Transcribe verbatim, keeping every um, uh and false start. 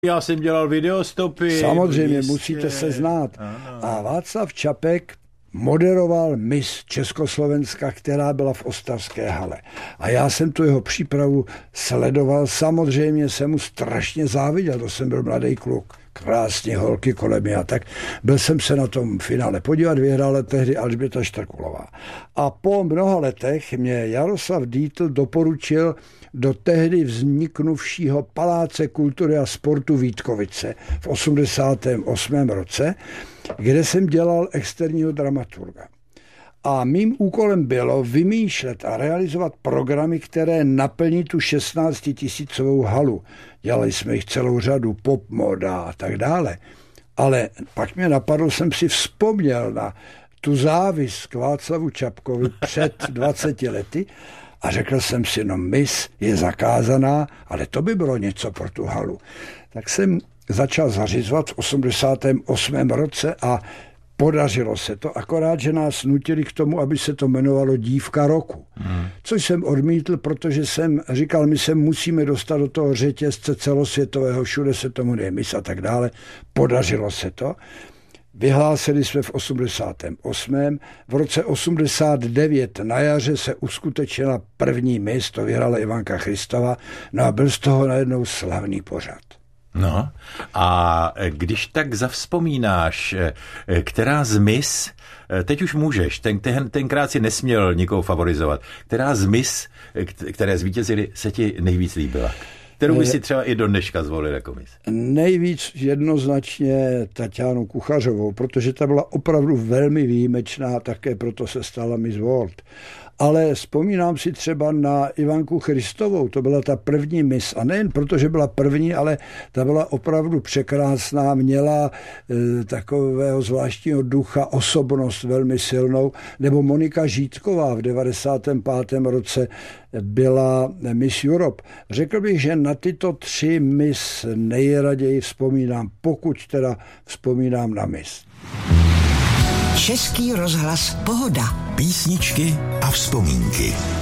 Já jsem dělal videostopy. Samozřejmě, jistě. Musíte se znát. Ano. A Václav Čapek moderoval Miss Československa, která byla v Ostravské hale. A já jsem tu jeho přípravu sledoval. Samozřejmě jsem mu strašně záviděl, to jsem byl mladý kluk. Krásně holky kolem mě a tak. Byl jsem se na tom finále podívat, vyhrála tehdy Alžběta Štrkulová. A po mnoha letech mě Jaroslav Dietl doporučil do tehdy vzniknuvšího Paláce kultury a sportu Vítkovice v osmdesátém osmém roce, kde jsem dělal externího dramaturga. A mým úkolem bylo vymýšlet a realizovat programy, které naplní tu šestnáctitisícovou halu. Dělali jsme jich celou řadu, pop, moda a tak dále. Ale pak mě napadlo, jsem si vzpomněl na tu závis k Václavu Čapkovi před dvaceti lety a řekl jsem si, no Miss je zakázaná, ale to by bylo něco pro tu halu. Tak jsem začal zařizovat v osmdesátém osmém roce a podařilo se to, akorát, že nás nutili k tomu, aby se to jmenovalo Dívka roku. Hmm. Což jsem odmítl, protože jsem říkal, my se musíme dostat do toho řetězce celosvětového, všude se tomu jde Miss a tak dále. Podařilo se to. Vyhlásili jsme v osmdesátém osmém V roce osmdesát devět na jaře se uskutečnila první Miss, to vyhrála Ivanka Christová, no a byl z toho najednou slavný pořad. No a když tak zavzpomínáš, která z Miss, teď už můžeš, ten, ten, tenkrát si nesměl nikoho favorizovat, která z Miss, které zvítězily, se ti nejvíc líbila? Kterou by si třeba i do dneška zvolil jako Miss? Nejvíc jednoznačně Taťánu Kuchařovou, protože ta byla opravdu velmi výjimečná, také proto se stala Miss World. Ale vzpomínám si třeba na Ivanku Christovou, to byla ta první Miss. A nejen proto, že byla první, ale ta byla opravdu překrásná, měla e, takového zvláštního ducha, osobnost velmi silnou. Nebo Monika Žítková v devadesátém pátém roce byla Miss Europe. Řekl bych, že na tyto tři Miss nejraději vzpomínám, pokud teda vzpomínám na Miss. Český rozhlas Pohoda. Písničky a vzpomínky.